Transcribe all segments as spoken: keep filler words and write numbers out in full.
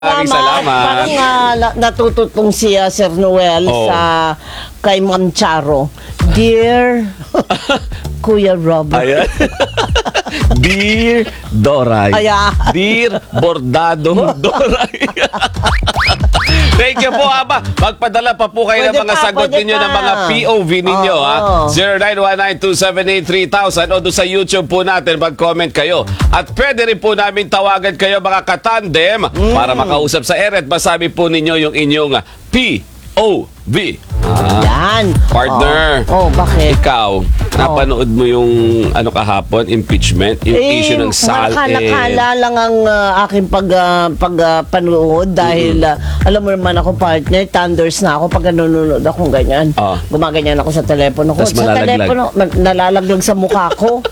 Maraming Salamat. salamat. Parang uh, na- natututong si uh, Sir Noel Oh. sa kay Ma'am Charo. Dear Kuya Robert. Ayan. Dear Doray. Ayan. Dear Bordadong Doray. Thank you po, Aba. Magpadala pa po kayo Pwede ng mga pa, sagot pwede ninyo pa. ng mga P O V ninyo. Oo. ha? zero nine one nine two seven eight three thousand o doon sa YouTube po natin, mag-comment kayo. At pwede rin po namin tawagan kayo mga katandem Mm. para makausap sa eret. Masabi po ninyo yung inyong ah, P O V. Ah, Yan. partner. Oh, oh bakit? Ikaw, napanood mo yung ano kahapon, impeachment, yung issue ng S A L. Nakala lang ang uh, aking pag, uh, pag uh, panood dahil uh, alam mo naman ako partner, thunders na ako pag nanonood akong ganyan. Ah. Gumaganyan ako sa telepono ko. Tas Sa malalaglag. telepono, ma- nalalaglag sa mukha ko.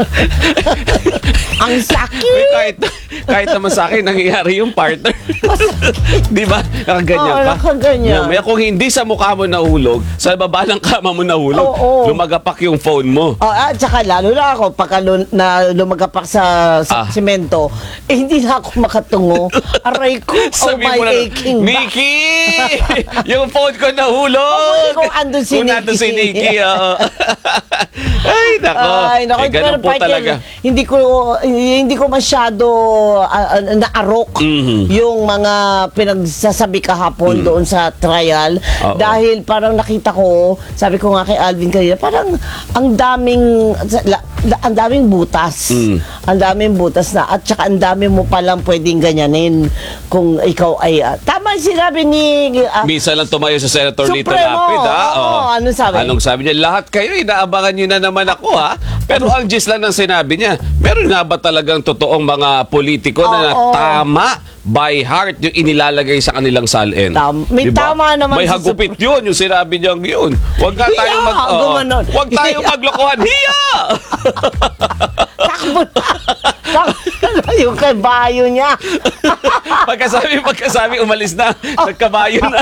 Ang sakit! Uy, kahit, kahit naman sa akin, nangyayari yung partner. Di ba? Nakaganyan Oo, ka. nakaganyan. May kung hindi sa mukha mo nahulog, sa baba ng kama mo nahulog, Oo. lumagapak yung phone mo. Oh, at saka lalo na ako pagka lu- na lumagapak sa, sa Ah. simento, eh hindi na ako makatungo. Aray ko, oh Sabi my mo na, aching back. Nikki! Yung phone ko nahulog! Kung andun si Kung nandun si Nikki. Nikki, oo. Ay, nako. Ay, naku, eh, ganun pero po partner, talaga. hindi ko hindi ko masyado ah, ah, naarok Mhm. yung mga pinagsasabi kahapon doon sa trial Oo. dahil parang nakita ko, sabi ko nga kay Alvin kanina, parang ang daming la- la- ang daming butas. Mm. Ang daming butas na at saka ang dami mo palang pwedeng ganyanin kung ikaw ay ah, tama yung sinabi ni ah, Minsan lang tumayo sa Senator Lito Supremo, Lapid, ha? oo, anong sabi? Anong sabi niya? Lahat kayo, inaabangan niyo na naman ako, ha? Pero ang gist lang ng sinabi niya, meron nga ba talagang totoong mga politiko na Oo. tama by heart yung inilalagay sa kanilang salin? Tam- may tama naman May si hagupit yun, yung sinabi niyang yun. Huwag nga Hiya! tayong mag... oo. Gumanon. Huwag tayong Hiya! maglokohan. Hiya! Takbo na. Takbo yung kabayo niya. Pagkasabi, pagkasabi, umalis na. Nagkabayo na.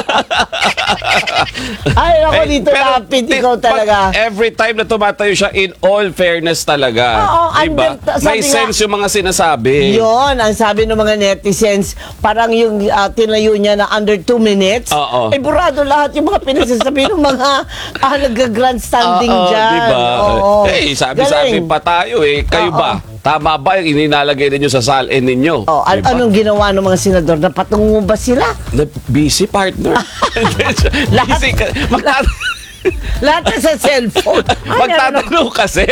Ay, ako Eh, dito pero lapid, ti- ikaw pag talaga. Every time na tumatayo siya, in all fairness talaga. Oo, diba? under- sabi May nga- sense yung mga sinasabi. Yon, ang sabi ng mga netizens, parang yung uh, tinayo niya na under two minutes, Oo. ay burado lahat yung mga pinagsasabi ng mga ah, nag-grandstanding Oo, dyan. diba? Oo. Eh, sabi-sabi Galing. pa tayo eh. Kayo Oo. ba? Tama ba yung ininalagay ninyo sa salin ninyo? Oh, an- Diba? anong ginawa ng mga senador? Napatungo ba sila? Na- busy partner. Lahat- busy ka. Magtat- Lahat na sa cellphone. Ay, ano- Magtatanong kasi.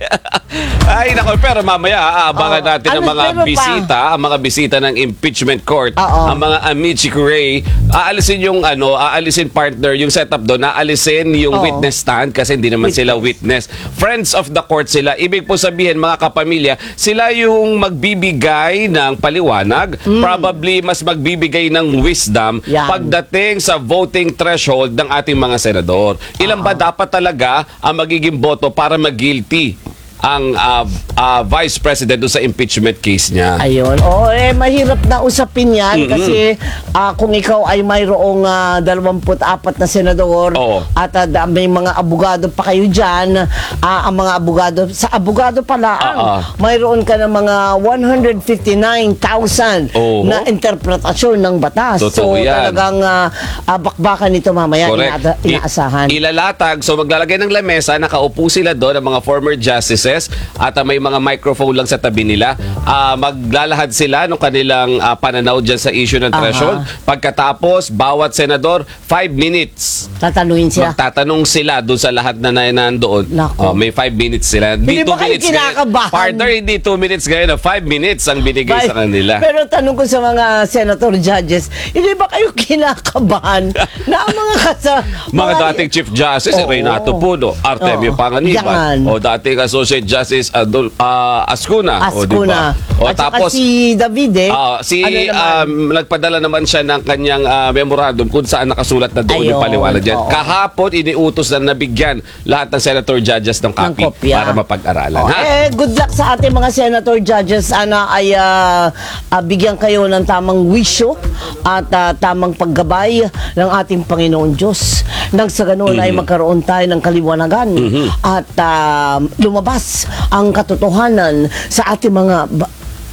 Ay, nako, pero mamaya aabangan Oo. natin ang Ano, mga pero pa- bisita, ang mga bisita ng impeachment court, Oo. ang mga amici curiae, aalisin yung ano, aalisin partner, yung setup doon, aalisin yung Oo. witness stand kasi hindi naman sila witness. Friends of the court sila. Ibig po sabihin, mga kapamilya, sila yung magbibigay ng paliwanag, probably mas magbibigay ng wisdom Mm. Yan. pagdating sa voting threshold ng ating mga senador. Ilan ba dapat talaga ang magiging boto para mag-guilty ang ah, ah, Vice President doon sa impeachment case niya? Ayun. Oo, eh, mahirap na usapin yan kasi ah, kung ikaw ay mayroong ah, dalawampu't apat na senador Oo. at ah, da- may mga abogado pa kayo dyan, ah, ang mga abogado, sa abogado pala, Oo. mayroon ka ng mga one hundred fifty-nine thousand Oo. na interpretasyon ng batas. Totoo so, yan. talagang ah, ah, bakbakan nito mamaya, Correct. inaada- I- inaasahan. ilalatag. So maglalagay ng lamesa, nakaupo sila doon, ang mga former justices, at ah, may mga microphone lang sa tabi nila. Ah, maglalahad sila ng kanilang ah, pananaw dyan sa issue ng Aha. threshold. Pagkatapos, bawat senador, five minutes. Tatanungin siya. Magtatanong sila doon sa lahat na na- nandoon. Nako. Oh, may five minutes sila. Hindi two ba kayo minutes ngayon. kinakabahan? Partner, hindi two minutes ngayon. five minutes ang binigay sa Bay- kanila. Pero tanong ko sa mga senator judges, hindi ba kayo kinakabahan na ang mga kasa... Mga dating Chief Justice, Oo. Renato Puno, Artemio Oo. Panganiban, Yan. o dating Associate Justice Adol, ah, Ascuna. O, di ba? Askuna. O, At saka tapos, si David eh. ah, si, ano naman? um, nagpadala naman siya ng kanyang ah, memorandum kung saan nakasulat na doon yung Ayun, paliwanag dyan. oo. Kahapon, iniutos na nabigyan lahat ng senator judges ng copy kopya. para mapag-aralan. Oh, ha? eh, good luck sa ating mga senator judges. Sana ay ah, ah, bigyan kayo ng tamang wisyo at ah, tamang paggabay ng ating Panginoon Diyos. Nang sa ganoon ay magkaroon tayo ng kaliwanagan at ah, lumabas ang katotohanan sa ating mga ba-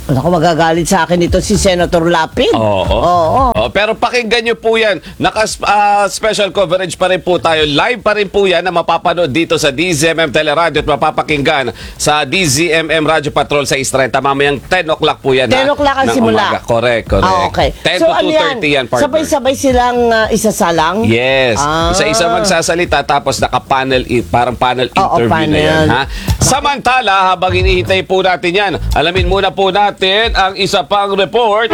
Naku, magagalit sa akin ito si Senator Lapid. Oo. Oo. Oh, pero pakinggan nyo po yan. Naka-special coverage pa rin po tayo. Live pa rin po yan na mapapanood dito sa D Z M M Teleradio at mapapakinggan sa D Z M M Radio Patrol sa Istreta. Mamayang ten o'clock po yan. ten o'clock ang ng simula. umaga. Correct, correct. Ah, okay. ten So, to ano two thirty yan, partner. Sabay-sabay silang uh, isasalang? Yes. Ah. Isa-isa magsasalita tapos naka-panel, i- parang panel Oo, interview na panel. yan. Ha? Samantala, habang hinihintay po natin yan, alamin muna po natin ang isa pang report.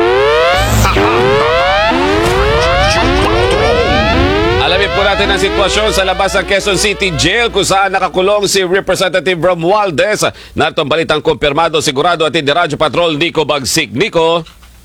Alamin po natin ang sitwasyon sa labas ng Quezon City Jail kung saan nakakulong si Representative Romualdez. Narito ang balitang kumpirmado, sigurado at hindi Radyo Patrol, Nico Bagsik. Nico?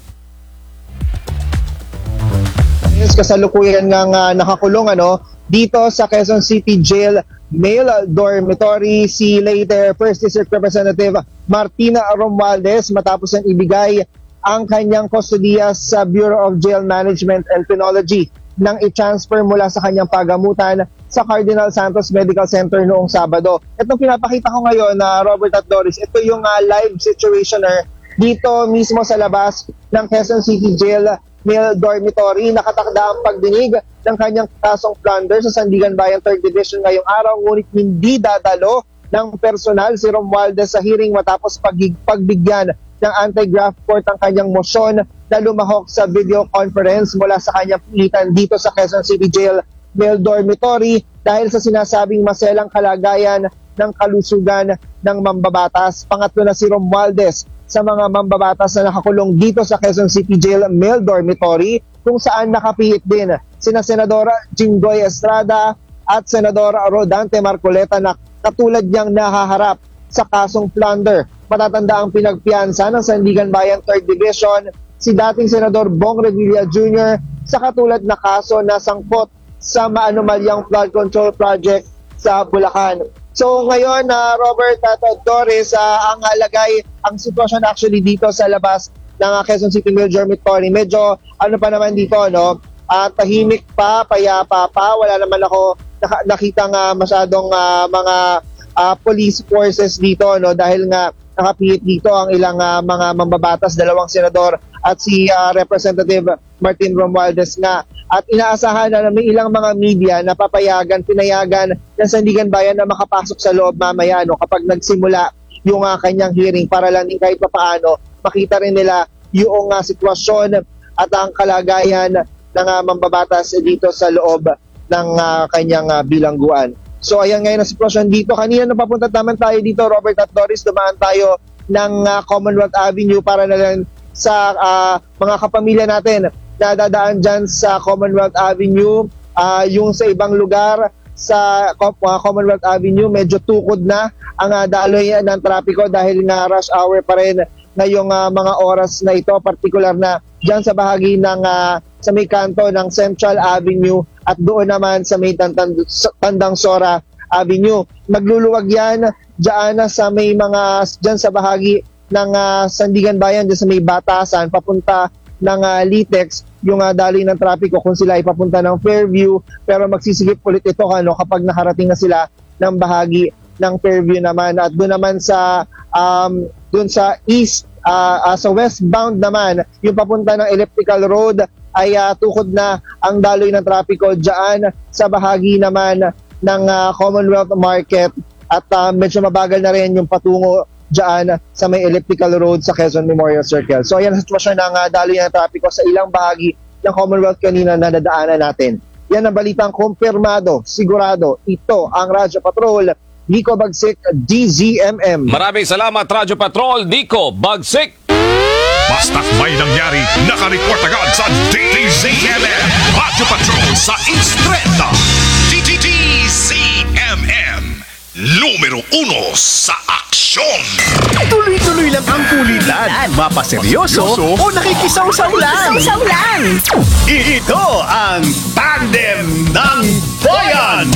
Yes, kasalukuyan nga nga nakakulong ano dito sa Quezon City Jail Male Dormitory si later First District Representative Martina Romualdez matapos ang ibigay ang kanyang kustodiya sa Bureau of Jail Management and Penology nang i-transfer mula sa kanyang pagamutan sa Cardinal Santos Medical Center noong Sabado. Itong pinapakita ko ngayon na Robert at Doris, ito yung uh, live situationer dito mismo sa labas ng Quezon City Jail Male Dormitory. Nakatakda ang pagdinig ng kanyang kasong plunder sa Sandigan Bayan third Division ngayong araw, ngunit hindi dadalo ng personal si Romualdez sa hearing matapos pag- pagbigyan ng anti-graft court ang kanyang motion na lumahok sa video conference mula sa kanyang pilitan dito sa Quezon City Jail Male Dormitory dahil sa sinasabing maselang kalagayan ng kalusugan ng mambabatas. Pangatlo na si Romualdez sa mga mambabatas na nakakulong dito sa Quezon City Jail Male Dormitory kung saan nakapiit din sina Senadora Jinggoy Estrada at Senadora Rodante Marcoleta na katulad niyang nahaharap sa kasong plunder. Matatanda ang pinagpiansa ng Sandigan Bayan third Division si dating Senador Bong Revilla Junior sa katulad na kaso na sangkot sa maanomalyang flood control project sa Bulacan. So ngayon, uh, Robert at uh, Doris, uh, ang halagay, ang sitwasyon actually dito sa labas ng uh, Quezon City Male Dormitory, medyo ano pa naman dito, no? Uh, tahimik pa, payapa pa, wala naman ako naka- nakita nga masyadong uh, mga uh, police forces dito, no? Dahil nga nakapihit dito ang ilang uh, mga mambabatas, dalawang senador at si uh, Representative Martin Romualdez nga. At inaasahan na may ilang mga media na papayagan, pinayagan ng Sandigan Bayan na makapasok sa loob mamaya no, kapag nagsimula yung uh, kanyang hearing para lang din kahit papaano makita rin nila yung uh, sitwasyon at ang kalagayan ng uh, mambabatas dito sa loob ng uh, kanyang uh, bilangguan. So ayan ngayon ang sitwasyon dito. Kanina nung papunta naman tayo dito, Robert at Doris, dumaan tayo ng uh, Commonwealth Avenue para na lang sa uh, mga kapamilya natin na dadaan dyan sa Commonwealth Avenue. Uh, yung sa ibang lugar sa uh, Commonwealth Avenue, medyo tukod na ang uh, daloy ng trapiko dahil nga rush hour pa rin ngayong uh, mga oras na ito, particular na dyan sa bahagi ng uh, sa may kanto ng Central Avenue at doon naman sa may Tandang, Tandang Sora Avenue. Magluluwag yan dyan sa may mga dyan sa bahagi ng uh, Sandigan Bayan, dyan sa may Batasan, papunta ng uh, Litex, yung uh, daloy ng trapiko kung sila ay papunta ng Fairview, pero magsisigip ulit ito ano, kapag nakarating na sila ng bahagi ng Fairview naman. At doon naman sa um, doon sa east, uh, uh, sa westbound naman, yung papunta ng Elliptical Road ay uh, tukod na ang daloy ng trapiko dyan sa bahagi naman ng uh, Commonwealth Market at uh, medyo mabagal na rin yung patungo dyan sa may Elliptical Road sa Quezon Memorial Circle. So ayan ang sitwasyon ng uh, daloy ng trapiko sa ilang bahagi ng Commonwealth kanina na nadaanan natin. Yan ang balitang kumpirmado, sigurado. Ito ang Radyo Patrol, Nico Bagsik, D Z M M. Maraming salamat, Radyo Patrol, Nico Bagsik. Basta't may nangyari, nakareport agad sa D Z M M. Radyo Patrol sa Istreta. D Z M M. Numero uno sa aksyon. Tuloy-tuloy lang ang kulitan. Mapaseryoso o nakikisawsaw lang. Ito ang Tandem ng Bayan.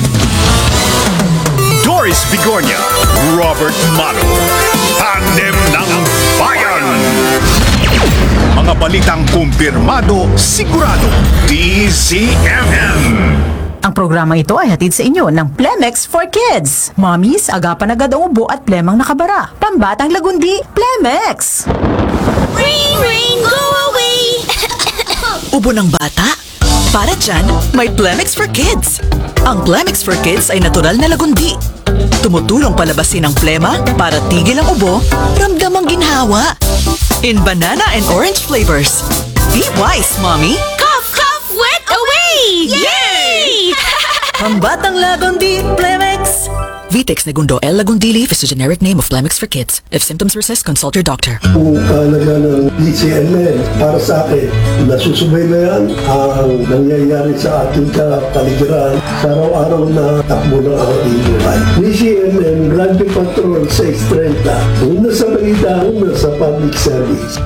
Doris Vigornia, Robert Mano. Tandem ng Bayan. Mga balitang kumpirmado, sigurado. D Z M M. Ang programa ito ay hatid sa inyo ng Plemex for Kids. Mommies, agapan agad ang ubo at plemang nakabara. Pambatang lagundi, Plemex! Rain, rain, go away! Ubo ng bata? Para dyan, may Plemix for Kids. Ang Plemix for Kids ay natural na lagundi. Tumutulong palabasin ang plema para tigil ang ubo, ramdam ang ginhawa. In banana and orange flavors. Be wise, Mommy! Cough, cough, wet away! Yay! Pambatang Lagundi, Plemix! Vitex Negundo L. Lagundili is the generic name of Plemix for Kids. If symptoms persist, consult your doctor. Kung kahalaga ng D C M M para sa akin, nasusubaybayan ang nangyayari sa ating kapaligiran sa araw-araw na takbo ng ating buhay. D C M M, Rugby Patrol sa Estrella, una sa balita, una sa public service.